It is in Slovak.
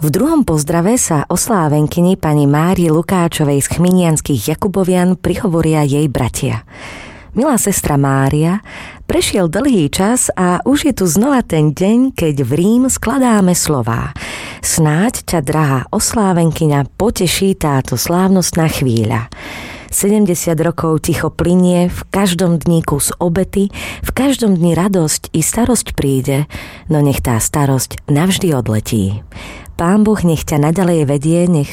V druhom pozdrave sa oslávenkyni pani Márii Lukáčovej z Chminianskych Jakubovian prihovoria jej bratia. Milá sestra Mária, prešiel dlhý čas a už je tu znova ten deň, keď v Rím skladáme slová. Snáď ťa, drahá oslávenkyňa, poteší táto slávnostná chvíľa. 70 rokov ticho plynie, v každom dni kus obety, v každom dni radosť i starosť príde, no nech tá starosť navždy odletí. Pán Boh nech ťa naďalej vedie, nech